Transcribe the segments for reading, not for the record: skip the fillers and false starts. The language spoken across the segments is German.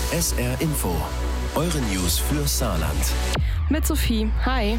SR Info, eure News für Saarland. Mit Sophie. Hi.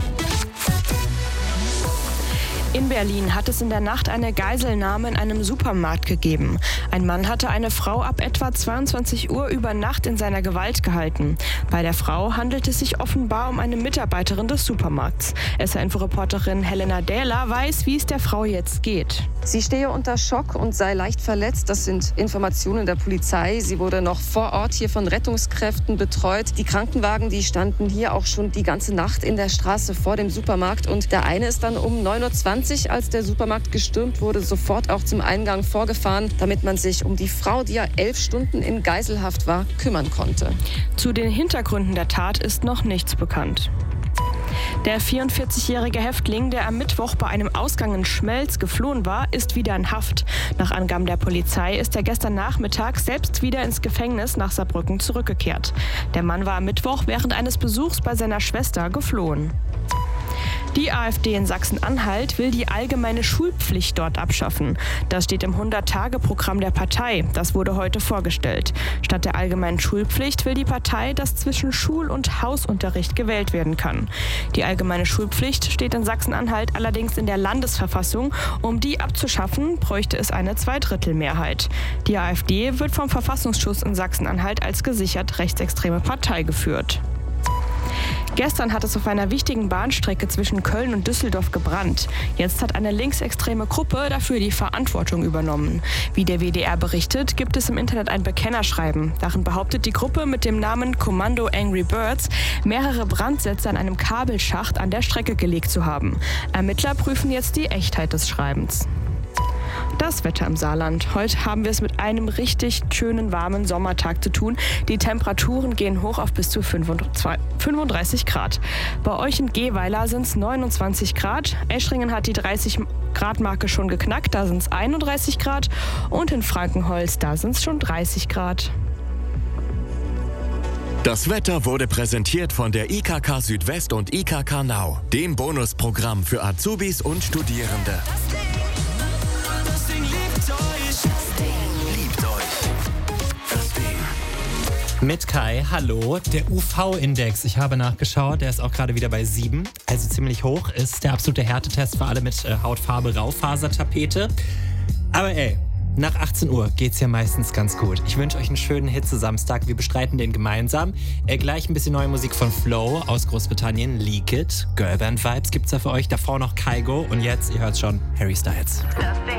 In Berlin hat es in der Nacht eine Geiselnahme in einem Supermarkt gegeben. Ein Mann hatte eine Frau ab etwa 22 Uhr über Nacht in seiner Gewalt gehalten. Bei der Frau handelt es sich offenbar um eine Mitarbeiterin des Supermarkts. SR-Info-Reporterin Helena Dähler weiß, wie es der Frau jetzt geht. Sie stehe unter Schock und sei leicht verletzt. Das sind Informationen der Polizei. Sie wurde noch vor Ort hier von Rettungskräften betreut. Die Krankenwagen, die standen hier auch schon die ganze Nacht in der Straße vor dem Supermarkt. Und der eine ist dann um 9:20 Uhr, als der Supermarkt gestürmt wurde, sofort auch zum Eingang vorgefahren, damit man sich um die Frau, die ja 11 Stunden in Geiselhaft war, kümmern konnte. Zu den Hintergründen der Tat ist noch nichts bekannt. Der 44-jährige Häftling, der am Mittwoch bei einem Ausgang in Schmelz geflohen war, ist wieder in Haft. Nach Angaben der Polizei ist er gestern Nachmittag selbst wieder ins Gefängnis nach Saarbrücken zurückgekehrt. Der Mann war am Mittwoch während eines Besuchs bei seiner Schwester geflohen. Die AfD in Sachsen-Anhalt will die allgemeine Schulpflicht dort abschaffen. Das steht im 100-Tage-Programm der Partei. Das wurde heute vorgestellt. Statt der allgemeinen Schulpflicht will die Partei, dass zwischen Schul- und Hausunterricht gewählt werden kann. Die allgemeine Schulpflicht steht in Sachsen-Anhalt allerdings in der Landesverfassung. Um die abzuschaffen, bräuchte es eine Zweidrittelmehrheit. Die AfD wird vom Verfassungsschutz in Sachsen-Anhalt als gesichert rechtsextreme Partei geführt. Gestern hat es auf einer wichtigen Bahnstrecke zwischen Köln und Düsseldorf gebrannt. Jetzt hat eine linksextreme Gruppe dafür die Verantwortung übernommen. Wie der WDR berichtet, gibt es im Internet ein Bekennerschreiben. Darin behauptet die Gruppe mit dem Namen Kommando Angry Birds, mehrere Brandsätze an einem Kabelschacht an der Strecke gelegt zu haben. Ermittler prüfen jetzt die Echtheit des Schreibens. Das Wetter im Saarland. Heute haben wir es mit einem richtig schönen, warmen Sommertag zu tun. Die Temperaturen gehen hoch auf bis zu 35 Grad. Bei euch in Gehweiler sind es 29 Grad. Eschringen hat die 30-Grad-Marke schon geknackt, da sind es 31 Grad. Und in Frankenholz, da sind es schon 30 Grad. Das Wetter wurde präsentiert von der IKK Südwest und IKK Now, dem Bonusprogramm für Azubis und Studierende. Mit Kai, hallo. Der UV-Index, ich habe nachgeschaut, der ist auch gerade wieder bei 7, also ziemlich hoch, ist der absolute Härtetest für alle mit Hautfarbe Raufasertapete. Aber nach 18 Uhr geht's ja meistens ganz gut. Ich wünsche euch einen schönen Hitze-Samstag, wir bestreiten den gemeinsam. Gleich ein bisschen neue Musik von Flow aus Großbritannien, Leak It, Girlband-Vibes gibt's da für euch, davor noch Kygo und jetzt, ihr hört's schon, Harry Styles.